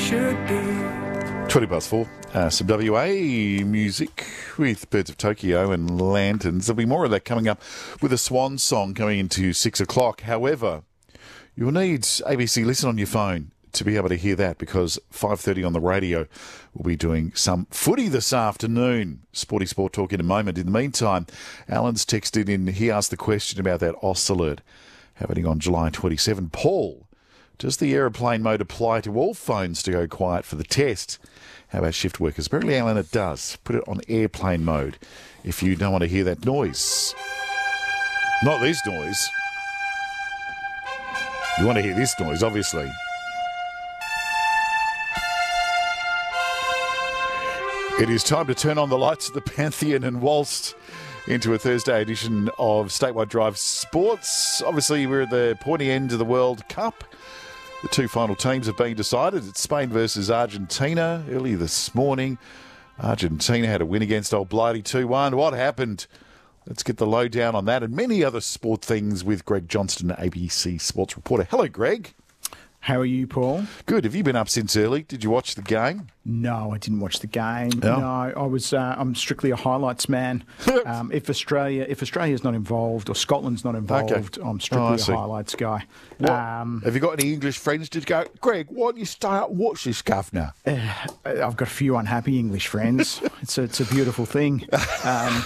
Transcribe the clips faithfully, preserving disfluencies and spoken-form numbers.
should be. twenty past four. Uh, some W A music with Birds of Tokyo and Lanterns. There'll be more of that coming up with a swan song coming into six o'clock. However, you'll need A B C Listen on your phone to be able to hear that, because five thirty on the radio we'll be doing some footy this afternoon. Sporty Sport Talk in a moment. In the meantime, Alan's texted in. He asked the question about that O S alert happening on July twenty-seventh. Paul, does the aeroplane mode apply to all phones to go quiet for the test? How about shift workers? Apparently, Alan, it does. Put it on airplane mode if you don't want to hear that noise. Not this noise. You want to hear this noise, obviously. It is time to turn on the lights at the Pantheon and waltz into a Thursday edition of Statewide Drive Sports. Obviously, we're at the pointy end of the World Cup. The two final teams have been decided. It's Spain versus Argentina. Earlier this morning, Argentina had a win against Old Blighty two one. What happened? Let's get the lowdown on that and many other sport things with Greg Johnston, A B C Sports reporter. Hello, Greg. How are you, Paul? Good. Have you been up since early? Did you watch the game? No, I didn't watch the game. No, no I was. Uh, I'm strictly a highlights man. um, if Australia, if Australia's not involved or Scotland's not involved, Okay. I'm strictly Oh, a highlights guy. What? Um, Have you got any English friends to go, Greg, why don't you stay up and watch this governor? uh, I've got a few unhappy English friends. it's a, it's a beautiful thing. Um,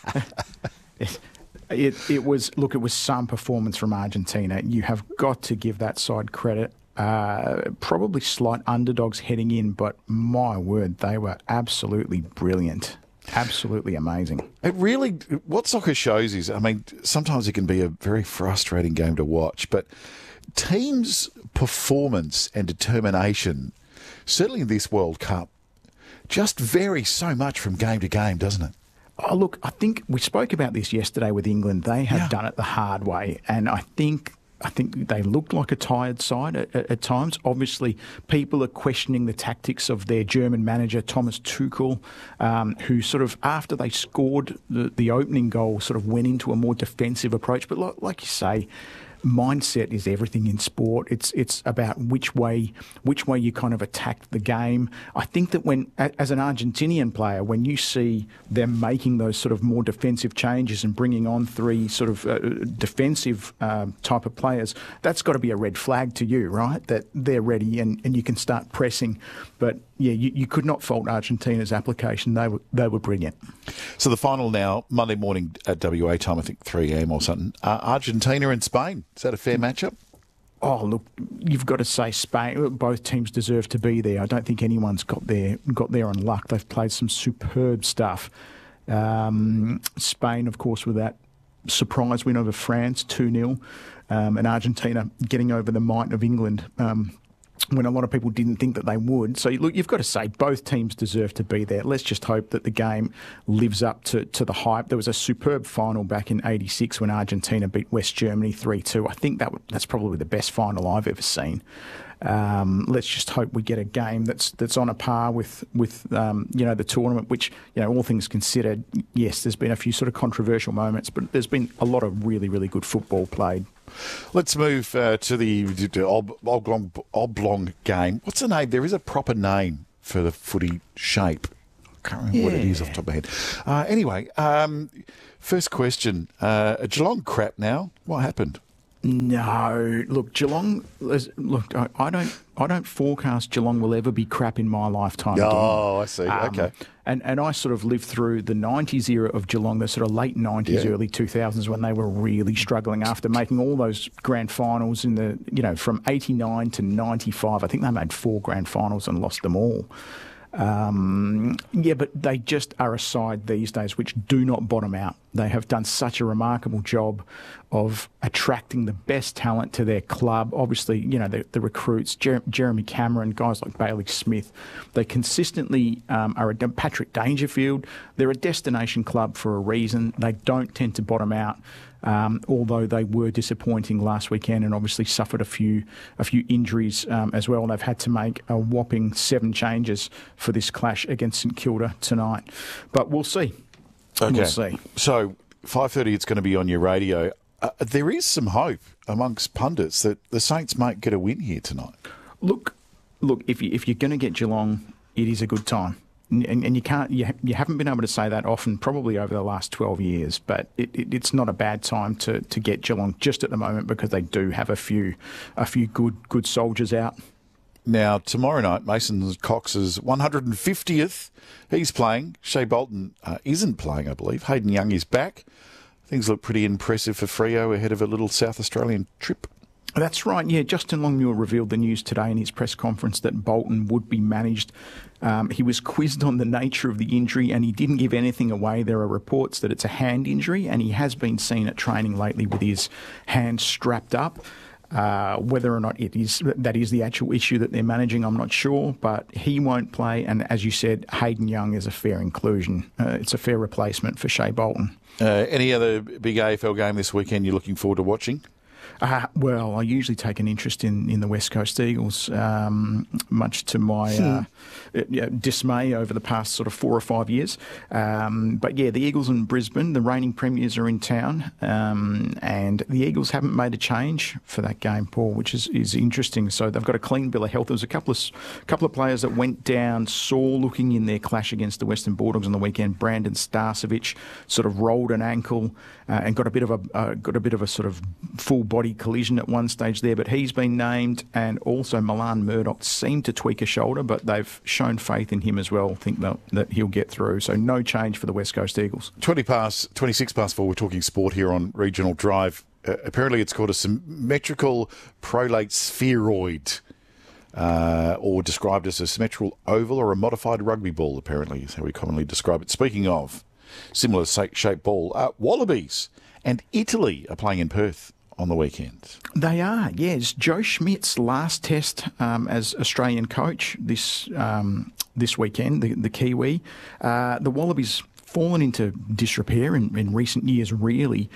it, it, it was look. It was some performance from Argentina. You have got to give that side credit. Uh, probably slight underdogs heading in, but my word, they were absolutely brilliant. Absolutely amazing. It really, what soccer shows is, I mean, sometimes it can be a very frustrating game to watch, but teams' performance and determination, certainly in this World Cup, just varies so much from game to game, doesn't it? Oh, look, I think we spoke about this yesterday with England. They have Yeah. done it the hard way, and I think I think they looked like a tired side at, at, at times. Obviously, people are questioning the tactics of their German manager, Thomas Tuchel, um, who sort of, after they scored the, the opening goal, sort of went into a more defensive approach. But like, like you say, mindset is everything in sport. It's it's about which way which way you kind of attack the game. I think that when, as an Argentinian player, when you see them making those sort of more defensive changes and bringing on three sort of uh, defensive uh, type of players, that's got to be a red flag to you, right? That they're ready and, and you can start pressing. But yeah, you, you could not fault Argentina's application. They were they were brilliant. So the final now, Monday morning at W A time, I think three a.m. or something, uh, Argentina and Spain. Is that a fair matchup? Oh, look, you've got to say Spain. Both teams deserve to be there. I don't think anyone's got there got there on luck. They've played some superb stuff. Um, Spain, of course, with that surprise win over France, two nil, um, and Argentina getting over the might of England um, when a lot of people didn't think that they would. So, look, you've got to say both teams deserve to be there. Let's just hope that the game lives up to, to the hype. There was a superb final back in eighty-six when Argentina beat West Germany three two. I think that that's probably the best final I've ever seen. Um, let's just hope we get a game that's that's on a par with with um, you know the tournament. Which, you know, all things considered, yes, there's been a few sort of controversial moments, but there's been a lot of really really good football played. Let's move uh, to the to ob, oblong, oblong game. What's the name? There is a proper name for the footy shape. I can't remember yeah. what it is off the top of my head. Uh, anyway, um, first question. Uh, Geelong crap now. What happened? No, look, Geelong. Look, I, I don't. I don't forecast Geelong will ever be crap in my lifetime. Oh, again. I see. Um, okay. And and I sort of lived through the nineties era of Geelong, the sort of late nineties, Yeah. early two thousands, when they were really struggling after making all those grand finals in the, you know, from eighty-nine to ninety-five. I think they made four grand finals and lost them all. Um, yeah, but they just are a side these days which do not bottom out. They have done such a remarkable job of attracting the best talent to their club. Obviously, you know, the, the recruits, Jer- Jeremy Cameron, guys like Bailey Smith, they consistently um, are a Patrick Dangerfield. They're a destination club for a reason. They don't tend to bottom out. Um, although they were disappointing last weekend and obviously suffered a few a few injuries um, as well. And they've had to make a whopping seven changes for this clash against St Kilda tonight. But we'll see. Okay. We'll see. So five thirty, it's going to be on your radio. Uh, there is some hope amongst pundits that the Saints might get a win here tonight. Look, look, if, you, if you're going to get Geelong, it is a good time. And, and you can't, you, you haven't been able to say that often, probably over the last twelve years. But it, it, it's not a bad time to, to get Geelong just at the moment because they do have a few a few good good soldiers out. Now, tomorrow night, Mason Cox's one hundred fiftieth. He's playing. Shea Bolton uh, isn't playing, I believe. Hayden Young is back. Things look pretty impressive for Freo ahead of a little South Australian trip. That's right, yeah. Justin Longmuir revealed the news today in his press conference that Bolton would be managed. Um, he was quizzed on the nature of the injury and he didn't give anything away. There are reports that it's a hand injury and he has been seen at training lately with his hand strapped up. Uh, whether or not it is that is the actual issue that they're managing, I'm not sure, but he won't play. And as you said, Hayden Young is a fair inclusion. Uh, it's a fair replacement for Shea Bolton. Uh, any other big A F L game this weekend you're looking forward to watching? Uh, well, I usually take an interest in, in the West Coast Eagles, um, much to my uh, hmm. dismay over the past sort of four or five years. Um, but yeah, the Eagles in Brisbane, the reigning premiers are in town, um, and the Eagles haven't made a change for that game, Paul, which is, is interesting. So they've got a clean bill of health. There was a couple of couple of players that went down sore looking in their clash against the Western Bulldogs on the weekend. Brandon Starcevic sort of rolled an ankle uh, and got a bit of a uh, got a bit of a sort of full body collision at one stage there, but he's been named, and also Milan Murdoch seemed to tweak a shoulder, but they've shown faith in him as well. Think that, that he'll get through. So no change for the West Coast Eagles. twenty past, twenty-six past four, we're talking sport here on Regional Drive. Uh, apparently it's called a symmetrical prolate spheroid, uh, or described as a symmetrical oval or a modified rugby ball, apparently is how we commonly describe it. Speaking of similar shaped ball, uh, Wallabies and Italy are playing in Perth on the weekend. They are, yes. Joe Schmidt's last test um, as Australian coach this um, this weekend, the, the Kiwi. Uh, the Wallabies fallen into disrepair in, in recent years, really.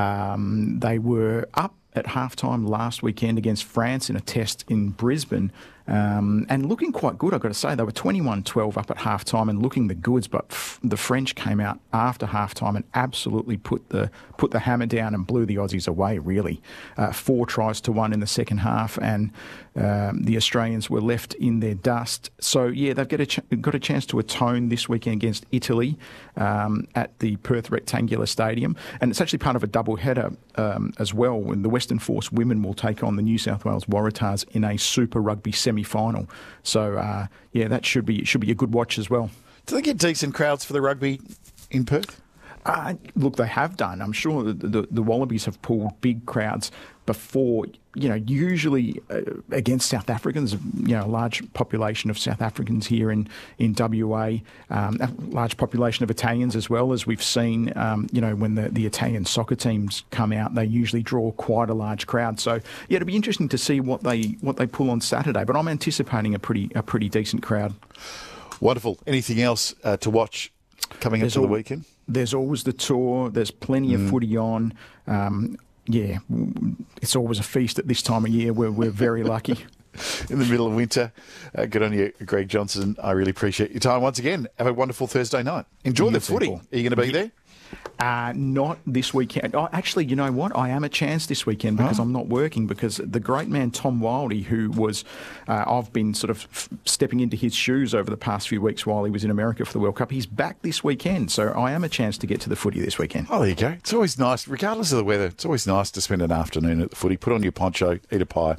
Um, they were up at halftime last weekend against France in a test in Brisbane. Um, and looking quite good, I've got to say. They were twenty-one twelve up at halftime and looking the goods, but f- the French came out after halftime and absolutely put the put the hammer down and blew the Aussies away, really. Uh, four tries to one in the second half, and um, the Australians were left in their dust. So, yeah, they've got a, ch- got a chance to atone this weekend against Italy um, at the Perth Rectangular Stadium. And it's actually part of a double-header um, as well, when the Western Force women will take on the New South Wales Waratahs in a Super Rugby semi final. So, uh, yeah, that should be should be a good watch as well. Do they get decent crowds for the rugby in Perth? Uh, look, they have done. I'm sure the, the, the Wallabies have pulled big crowds before, you know, usually uh, against South Africans, you know, a large population of South Africans here in, in W A, um, a large population of Italians as well, as we've seen, um, you know, when the, the Italian soccer teams come out, they usually draw quite a large crowd. So, yeah, it'll be interesting to see what they what they pull on Saturday, but I'm anticipating a pretty a pretty decent crowd. Wonderful. Anything else uh, to watch coming There's up to all, the weekend? There's always the tour. There's plenty of mm. footy on. Um, yeah, it's always a feast at this time of year. We're, we're very lucky. In the middle of winter. Uh, good on you, Greg Johnson. I really appreciate your time once again. Have a wonderful Thursday night. Enjoy you the footy. People. Are you going to be there? Uh, not this weekend. Oh, actually, you know what? I am a chance this weekend because oh. I'm not working, because the great man Tom Wildey, who was, uh, I've been sort of f- stepping into his shoes over the past few weeks while he was in America for the World Cup. He's back this weekend, so I am a chance to get to the footy this weekend. Oh, there you go. It's always nice, regardless of the weather, it's always nice to spend an afternoon at the footy, put on your poncho, eat a pie.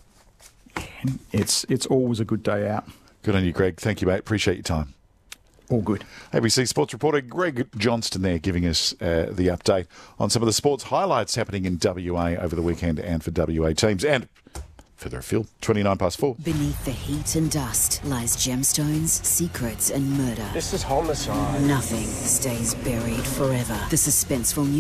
It's, it's always a good day out. Good on you, Greg. Thank you, mate. Appreciate your time. All good. A B C Sports reporter Greg Johnston there giving us uh, the update on some of the sports highlights happening in W A over the weekend and for W A teams. And further afield, twenty-nine past four. Beneath the heat and dust lies gemstones, secrets and murder. This is homicide. Nothing stays buried forever. The suspenseful news